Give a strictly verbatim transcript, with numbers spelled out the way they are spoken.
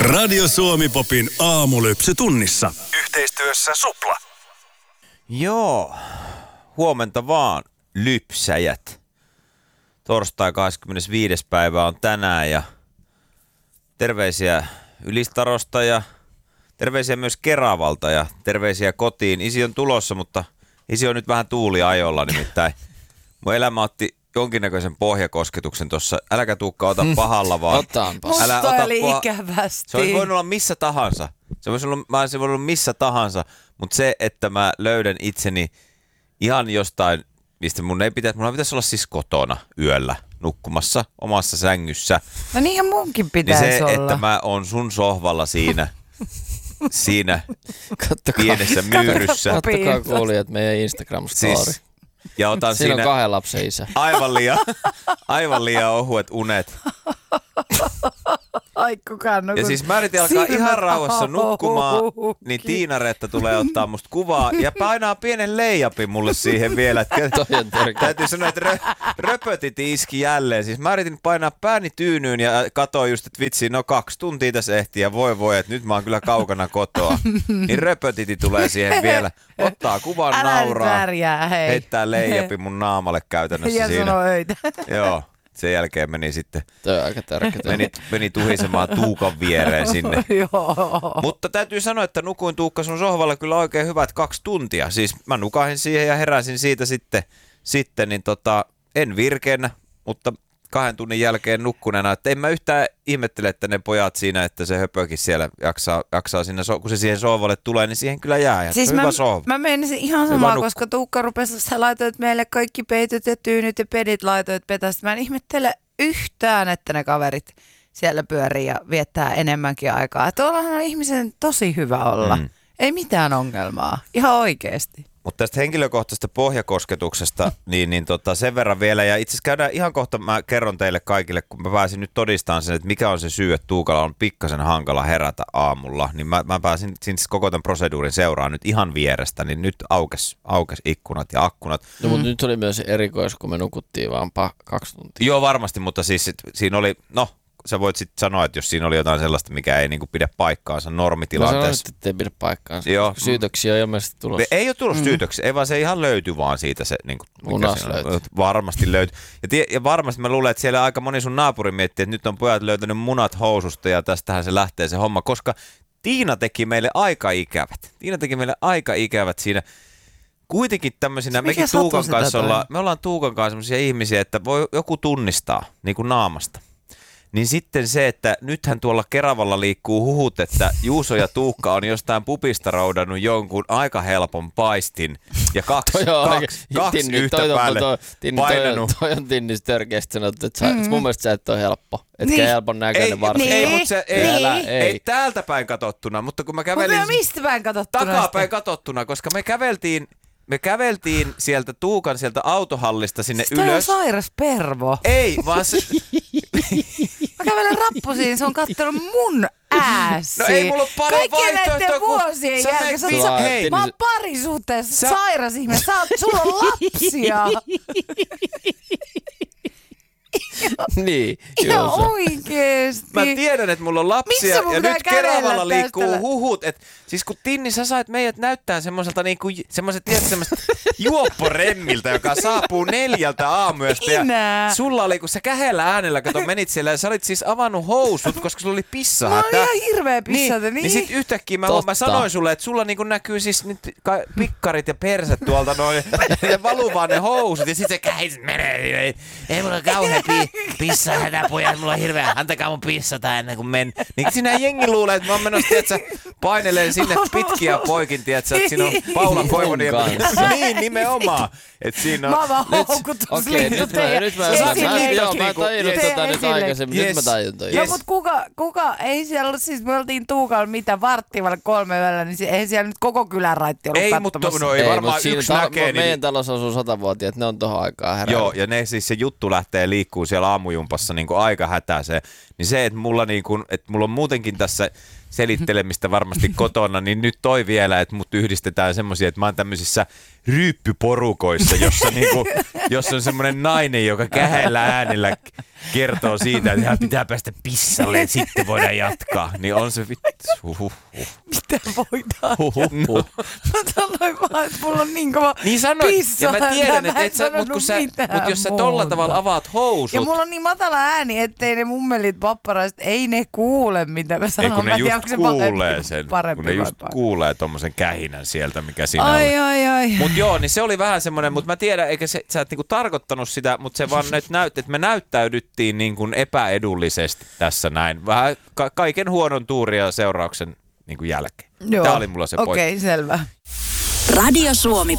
Radio Suomi Popin aamulypsy tunnissa. Yhteistyössä Supla. Joo, huomenta vaan lypsäjät. Torstai kahdeskymmenesviides päivä on tänään ja terveisiä Ylistarosta ja terveisiä myös Keravalta ja terveisiä kotiin. Isi on tulossa, mutta isi on nyt vähän tuuliajolla nimittäin. Mun elämä otti jonkinnäköisen pohjakosketuksen tuossa. Äläkä Tuukka, ota pahalla vaan. Otaanpas. Älä Musta ota oli pah- ikävästi. Se olisi voinut olla missä tahansa. Se voisi olla, mä olisin voinut olla missä tahansa, mutta se, että mä löydän itseni ihan jostain, mistä mun ei pitäisi, mun pitäisi olla siis kotona yöllä nukkumassa omassa sängyssä. No niinhän munkin Niin pitäisi se, olla. että mä oon sun sohvalla siinä, siinä Kattokaa, pienessä myyryssä. kattokaa kuulijat meidän Instagram-story. Siis, ja otan Siinä siinä on kahden lapsen isä. aivan liian, aivan liian ohuet unet. Ai kukaan nukut. Ja siis mä yritin alkaa Silmät ihan rauhassa auki. nukkumaan, niin Tiina-Retta tulee ottaa musta kuvaa ja painaa pienen leijapin mulle siihen vielä. Toi on törkeä. Täytyy sanoa, että rö, röpötit iski jälleen. Siis mä yritin painaa pääni tyynyyn ja katsoin just, että vitsi, no kaksi tuntia tässä ehti ja voi voi, että nyt mä oon kyllä kaukana kotoa. Niin röpötiti tulee siihen vielä, ottaa kuvan, Älä nauraa, värjää, hei. heittää leijapin mun naamalle käytännössä Ja siinä. sanoo öitä. Joo, sen jälkeen meni sitten, Toi on aika tärkeä. meni, meni tuhisemaan Tuukan viereen sinne. Joo. Mutta täytyy sanoa, että nukuin Tuukka sun sohvalla kyllä oikein hyvät kaksi tuntia. Siis mä nukahin siihen ja heräsin siitä sitten, sitten niin tota, en virkeänä, mutta kahden tunnin jälkeen nukkuneena. Että en mä yhtään ihmettele, että ne pojat siinä, että se höpökin siellä jaksaa, jaksaa siinä, kun se siihen sohvalle tulee, niin siihen kyllä jää. Ja Siis se on mä, hyvä sohva. mä menisin ihan Hyvä samaa, nukku. koska Tuukka rupesi, sä laitoit meille kaikki peitot ja tyynyt ja pedit laitoit petästä. Mä en ihmettele yhtään, että ne kaverit siellä pyörii ja viettää enemmänkin aikaa. Tuollahan on ihmisen tosi hyvä olla. Mm. Ei mitään ongelmaa. Ihan oikeesti. Mutta tästä henkilökohtaisesta pohjakosketuksesta, niin, niin tota, sen verran vielä, ja itse asiassa käydään ihan kohta, mä kerron teille kaikille, kun mä pääsin nyt todistamaan sen, että mikä on se syy, että Tuukalla on pikkasen hankala herätä aamulla, niin mä, mä pääsin siis koko tämän proseduurin seuraan nyt ihan vierestä, niin nyt aukes, aukes ikkunat ja akkunat. No, mutta nyt oli myös erikois, kun me nukuttiin vaan pa- kaksi tuntia. Joo, varmasti, mutta siis sit, siinä oli, no, sä voit sitten sanoa, että jos siinä oli jotain sellaista, mikä ei niinku pidä paikkaansa Mä normitilanteessa. sanoin, että ei pidä paikkaansa. Joo. Syytöksiä on ilmeisesti tulossa. Ei ole tullut mm. syytöksiä, ei vaan se ihan löytyi vaan siitä se, niin kuin, mikä Munas siinä on. löytyi. Varmasti löytyi. Ja, tie, ja varmasti mä luulen, että siellä aika moni sun naapuri miettii, että nyt on pojat löytänyt munat housusta ja tästähän se lähtee se homma, koska Tiina teki meille aika ikävät. Tiina teki meille aika ikävät siinä. Kuitenkin tämmöisinä, Mikä mekin satu Tuukan sitä kanssa toi? ollaan, me ollaan Tuukan kanssa sellaisia ihmisiä, että voi joku tunnistaa niin kuin naamasta. Niin sitten se, että nythän tuolla Keravalla liikkuu huhut, että Juuso ja Tuukka on jostain pupista roudannut jonkun aika helpon paistin ja kaksi, Toi on kaksi, aika- kaksi Tinni, yhtä toi on- päälle toi- Tinni, toi on- painanut. Toi on Tinnis törkeästi sanottu, että sä, mm. mun mielestä sä et ole helppo. Etkä Niin. helpon näköinen Ei, varsinkin. ei, Niin. mutta se, ei, Älä, ei. ei. ei täältä päin katsottuna, mutta kun mä Mutta kävelin me mistä päin katsottuna? takapäin katsottuna, koska me käveltiin, me käveltiin sieltä Tuukan sieltä autohallista sinne Siis toi on ylös. sairas pervo. Ei, vaan se, Mä kävelen rappusiin, se on kattonut mun äässiin. No ei mulla ole paljon Kaikkien vaihtoehtoja, näiden kun vuosien sä jälkeen. menet Sä, vi- sä, hei. mä oon parisuhteessa Sä- sairas ihminen. Sä, oot- sulla on lapsia. Niin, Ihan joo, se- oikeesti. mä tiedän, että mulla on lapsia Missä mun ja pitää nyt kävellä Keravalla tästä? liikkuu huhut. Et, siis kun Tinni, sä sait meidät näyttää semmoiselta niinku, semmoiset, tiedätkö, semmoista juopporemmiltä, joka saapuu neljältä aamuyöstä. Ja Minä. sulla oli, kun sä kähellä äänellä, kato menit siellä ja sä olit siis avannut housut, koska sulla oli Mä pissahätä. oon ihan hirveä Niin, pissata. niin. Niin, niin sit yhtäkkiä mä, Totta. mä sanoin sulle, että sulla niinku näkyy siis nyt ka- pikkarit ja perset tuolta noin ja valuu vaan ne housut ja sit se kähiset menee. Ei, ei mulla ole kauhean pi- pissahätä pojat, mulla on hirveä, antakaa mun pissata ennen kuin men. Niin sinä jengi luulee, että mä oon menossa, tiiätsä, paineleen sinne pitkiä poikin, tiiätsä, että siinä on Paula Koivunen. kanssa. Niin, nimenomaan. Että siinä Mä on... vaan Nyt- houkutus Okei, nyt mä, nyt mä, mä, mä, joo, mä tajunnut Yes. tota nyt Esille. aikaisemmin, nyt Yes. mä tajun toi. No Yes. mut kuka, kuka, ei siellä ollut, siis me oltiin Tuukalla mitä varttivalla kolme yöllä, niin se, ei siellä nyt koko kylän raitti ollut Ei, mutta katsomassa. no ei varmaan mut siinä yksi talo- näkee. Meidän Niin... talossa asuu satavuotiaat, ne on tohon aikaan herännyt. Joo, ja ne siis se juttu lähtee liikkuu siellä aamujumpassa niin kuin aika hätäiseen. Niin se, että mulla, niin kuin, että mulla on muutenkin tässä selittelemistä varmasti kotona, niin nyt toi vielä, että mut yhdistetään semmoisia, että mä oon tämmöisissä ryyppyporukoissa, jossa niinku jos on semmoinen nainen, joka kähellä äänellä kertoo siitä, että hän pitää päästä pissalle, että sitten voidaan jatkaa, niin on se vittu. Huhhuh. Mitä voidaan? No. Mä sanoin vaan, että mulla on niin kova Niin sanoit, pissa. ja mä tiedän, että en et sä, mut, kun sä, mitään mut jos sä muuta. tolla tavalla avaat housut. Ja mulla on niin matala ääni, ettei ne mummelit papparaiset, ei ne kuule, mitä mä Ei, sanon. kun Mä ne en tiedä, just onko se kuulee parempi- sen, parempi kun ne vai just paha. kuulee tommosen kähinän sieltä, mikä siinä Ai, on. ai, ai. Mut joo, niin se oli vähän semmoinen, mutta mä tiedän, eikä se, sä et niinku tarkoittanut sitä, mutta se vaan nyt näytti, että me näyttäydyttiin niin kuin epäedullisesti tässä näin. Vähän ka- kaiken huonon tuurin ja seurauksen niin kuin jälkeen. Joo. Tämä oli mulla se pointti. Okei, okay, selvä. Radio Suomi